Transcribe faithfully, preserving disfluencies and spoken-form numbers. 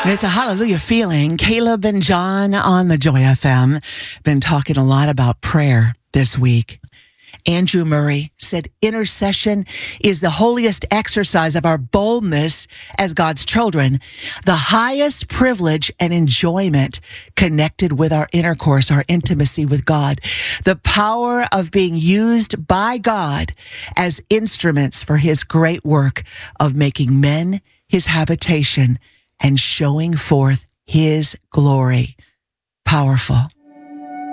It's a hallelujah feeling. Caleb and John on the Joy F M been talking a lot about prayer this week. Andrew Murray said intercession is the holiest exercise of our boldness as God's children, the highest privilege and enjoyment connected with our intercourse, our intimacy with God, the power of being used by God as instruments for his great work of making men his habitation and showing forth his glory. Powerful.